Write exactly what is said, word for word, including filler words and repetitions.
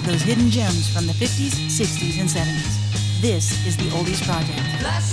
those hidden gems from the fifties, sixties, and seventies. This is the Oldies Project.